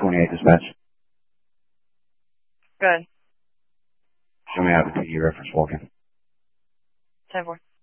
28 dispatch. Good. Show me how the PD reference walking. 10-4.